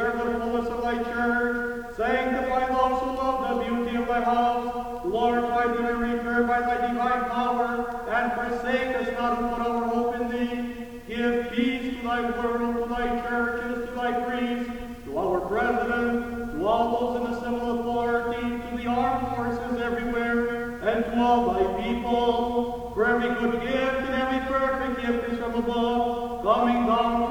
preserve the fullness of thy church. Sanctify those who love the beauty of thy house. Glorify thee and return by thy divine power, and forsake us not who put our hope in thee. Give peace to thy world, to thy churches, to thy priests, to our president, to all those in the civil authority, to the armed forces everywhere, and to all thy people. For every good gift and every perfect gift is from above, coming down